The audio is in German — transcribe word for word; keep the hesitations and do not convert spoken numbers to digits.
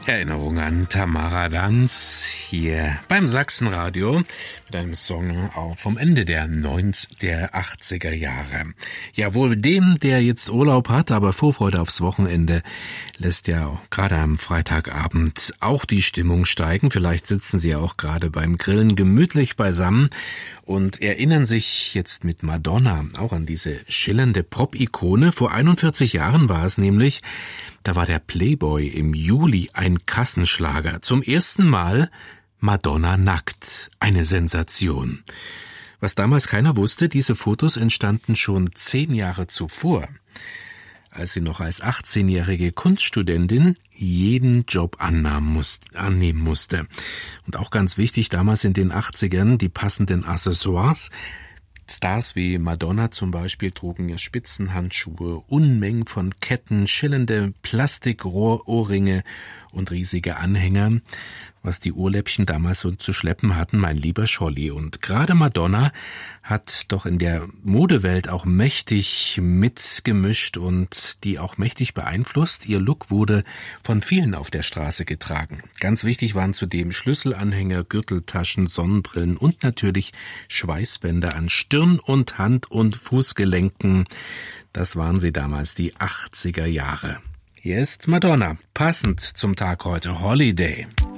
Erinnerung an Tamara Danz hier beim Sachsenradio mit einem Song auch vom Ende der neunziger, der achtziger Jahre. Ja, wohl dem, der jetzt Urlaub hat, aber Vorfreude aufs Wochenende lässt ja auch gerade am Freitagabend auch die Stimmung steigen. Vielleicht sitzen Sie ja auch gerade beim Grillen gemütlich beisammen und erinnern sich jetzt mit Madonna auch an diese schillernde Pop-Ikone. Vor einundvierzig Jahren war es nämlich. Da war der Playboy im Juli ein Kassenschlager. Zum ersten Mal Madonna nackt. Eine Sensation. Was damals keiner wusste, diese Fotos entstanden schon zehn Jahre zuvor, als sie noch als achtzehnjährige Kunststudentin jeden Job annehmen musste. Und auch ganz wichtig, damals in den achtzigern, die passenden Accessoires. Stars wie Madonna zum Beispiel trugen ja Spitzenhandschuhe, Unmengen von Ketten, schillernde Plastikrohrohrringe und riesige Anhänger, was die Ohrläppchen damals so zu schleppen hatten, mein lieber Scholli. Und gerade Madonna hat doch in der Modewelt auch mächtig mitgemischt und die auch mächtig beeinflusst. Ihr Look wurde von vielen auf der Straße getragen. Ganz wichtig waren zudem Schlüsselanhänger, Gürteltaschen, Sonnenbrillen und natürlich Schweißbänder an Stirn und Hand- und Fußgelenken. Das waren sie damals, die achtziger Jahre. Hier ist Madonna, passend zum Tag heute, Holiday.